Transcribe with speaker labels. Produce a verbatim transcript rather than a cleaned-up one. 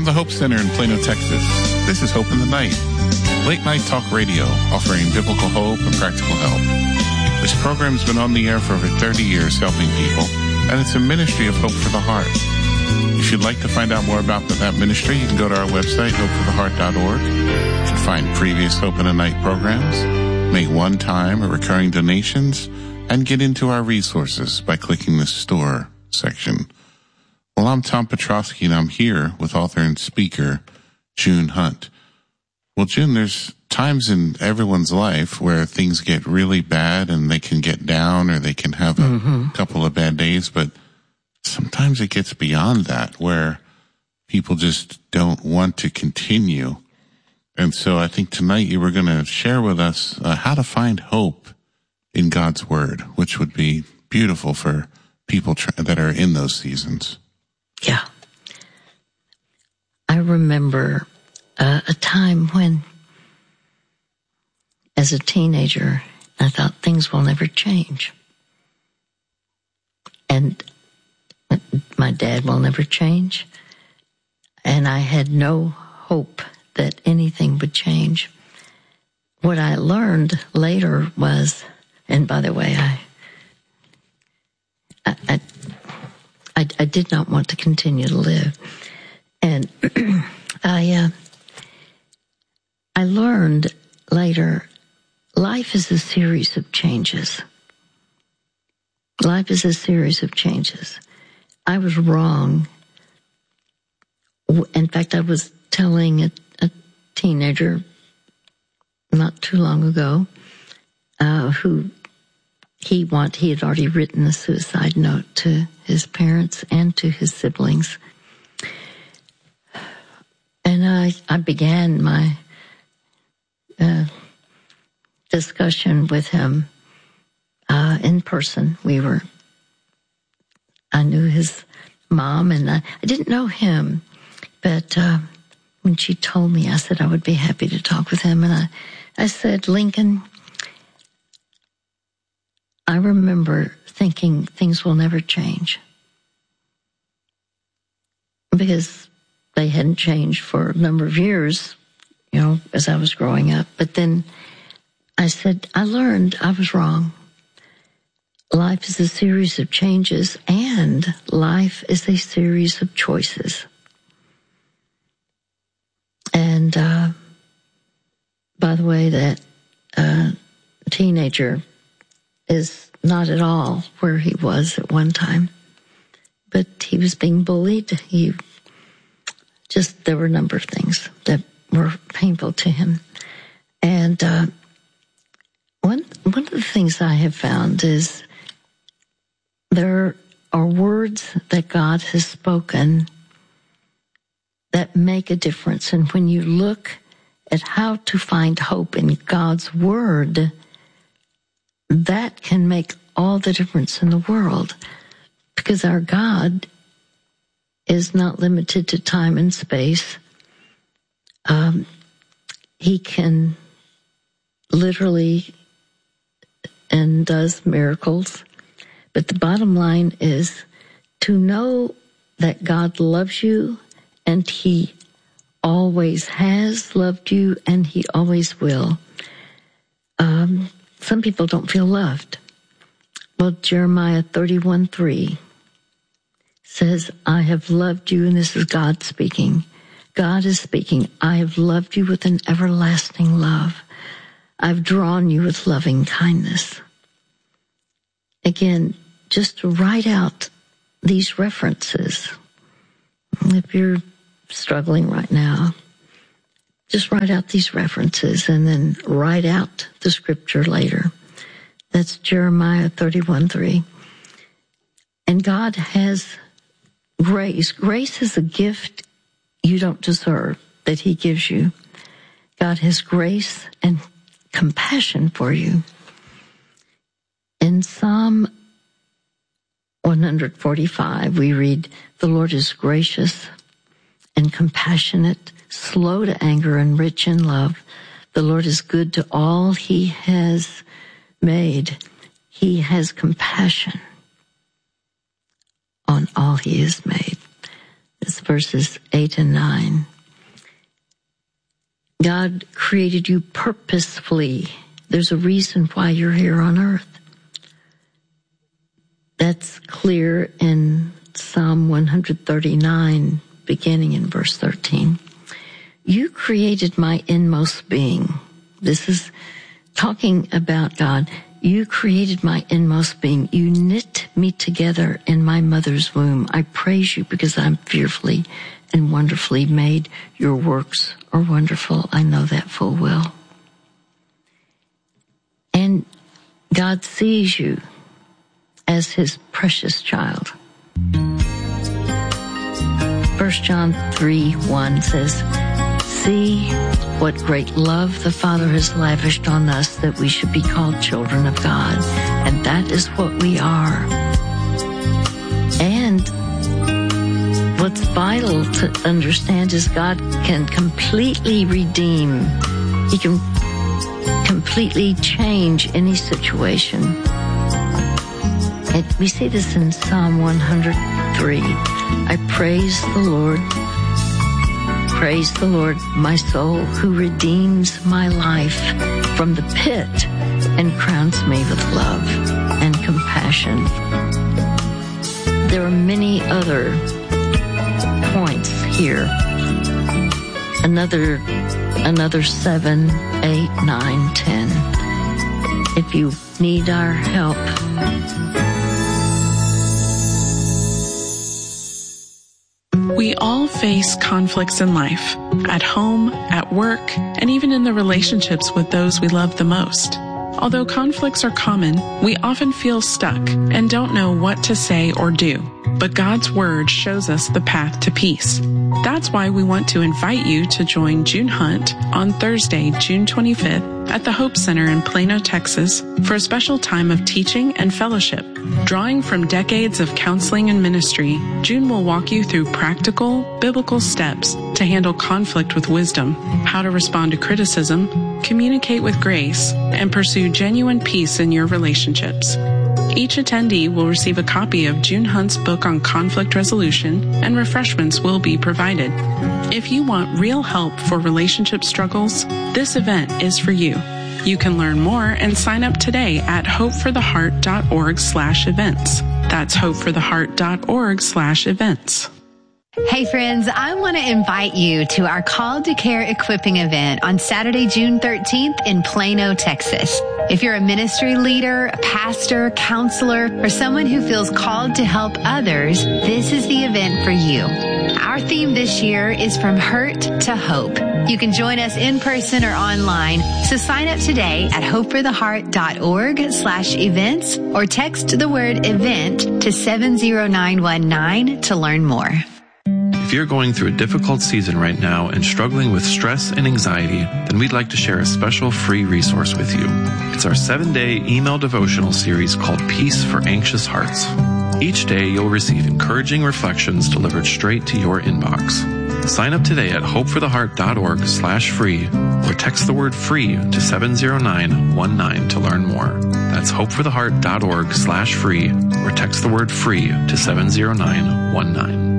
Speaker 1: From the Hope Center in Plano, Texas, this is Hope in the Night, late night talk radio offering biblical hope and practical help. This program's been on the air for over thirty years helping people, and it's a ministry of Hope for the Heart. If you'd like to find out more about that ministry, you can go to our website, hope for the heart dot org. You can find previous Hope in the Night programs, make one-time or recurring donations, and get into our resources by clicking the store section. Well, I'm Tom Petrosky, and I'm here with author and speaker June Hunt. Well, June, there's times in everyone's life where things get really bad and they can get down or they can have a mm-hmm. couple of bad days, but sometimes it gets beyond that where people just don't want to continue. And so I think tonight you were going to share with us uh, how to find hope in God's Word, which would be beautiful for people tr- that are in those seasons.
Speaker 2: Yeah. I remember uh, a time when, as a teenager, I thought things will never change. And my dad will never change. And I had no hope that anything would change. What I learned later was, and by the way, I, I, I I, I did not want to continue to live. And I uh, I learned later, life is a series of changes. Life is a series of changes. I was wrong. In fact, I was telling a, a teenager not too long ago uh, who He want he had already written a suicide note to his parents and to his siblings. And I, I began my uh, discussion with him uh, in person. We were, I knew his mom, and I, I didn't know him, but uh, when she told me, I said I would be happy to talk with him. And I, I said, Lincoln, I remember thinking things will never change because they hadn't changed for a number of years, you know, as I was growing up. But then I said, I learned I was wrong. Life is a series of changes, and life is a series of choices. And uh, by the way, that uh, teenager is not at all where he was at one time, but he was being bullied. He just, there were a number of things that were painful to him. And uh, one, one of the things I have found is there are words that God has spoken that make a difference. And when you look at how to find hope in God's Word, that can make all the difference in the world, because our God is not limited to time and space. Um, he can literally and does miracles. But the bottom line is to know that God loves you, and He always has loved you, and He always will. Um, Some people don't feel loved. Well, Jeremiah thirty-one three says, I have loved you, and this is God speaking. God is speaking. I have loved you with an everlasting love. I've drawn you with loving kindness. Again, just to write out these references. If you're struggling right now, just write out these references and then write out the scripture later. That's Jeremiah thirty-one three. And God has grace. Grace is a gift you don't deserve that He gives you. God has grace and compassion for you. In Psalm one forty-five, we read, the Lord is gracious and compassionate, slow to anger and rich in love. The Lord is good to all He has made. He has compassion on all He has made. It's verses eight and nine. God created you purposefully. There's a reason why you're here on earth. That's clear in Psalm one thirty-nine, beginning in verse thirteen. You created my inmost being. This is talking about God. You created my inmost being. You knit me together in my mother's womb. I praise you because I'm fearfully and wonderfully made. Your works are wonderful. I know that full well. And God sees you as his precious child. First John three one says, see what great love the Father has lavished on us that we should be called children of God. And that is what we are. And what's vital to understand is God can completely redeem. He can completely change any situation. And we see this in Psalm one hundred three. I praise the Lord. Praise the Lord, my soul, who redeems my life from the pit and crowns me with love and compassion. There are many other points here. Another, another seven, eight, nine, ten. If you need our help,
Speaker 3: we all face conflicts in life, at home, at work, and even in the relationships with those we love the most. Although conflicts are common, we often feel stuck and don't know what to say or do. But God's Word shows us the path to peace. That's why we want to invite you to join June Hunt on Thursday, June twenty-fifth at the Hope Center in Plano, Texas for a special time of teaching and fellowship. Drawing from decades of counseling and ministry, June will walk you through practical, biblical steps to handle conflict with wisdom, how to respond to criticism, communicate with grace, and pursue genuine peace in your relationships. Each attendee will receive a copy of June Hunt's book on conflict resolution, and refreshments will be provided. If you want real help for relationship struggles, this event is for you. You can learn more and sign up today at hopefortheheart.org slash events. That's hopefortheheart.org slash events.
Speaker 4: Hey friends, I want to invite you to our Called to Care equipping event on Saturday, June thirteenth in Plano, Texas. If you're a ministry leader, a pastor, counselor, or someone who feels called to help others, this is the event for you. Our theme this year is From Hurt to Hope. You can join us in person or online, so sign up today at hopefortheheart.org slash events or text the word event to seven zero nine one nine to learn more.
Speaker 5: If you're going through a difficult season right now and struggling with stress and anxiety, then we'd like to share a special free resource with you. It's our seven-day email devotional series called Peace for Anxious Hearts. Each day you'll receive encouraging reflections delivered straight to your inbox. Sign up today at hopefortheheart.org slash free or text the word free to seven zero nine one nine to learn more. That's hopefortheheart.org slash free or text the word free to seven zero nine one nine.